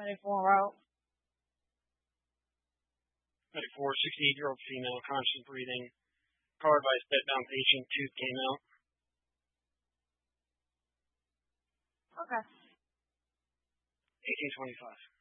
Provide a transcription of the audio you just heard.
24 route. 24, 68-year-old female, constant breathing. Car advised bedbound patient, tooth came out. Okay. 1825.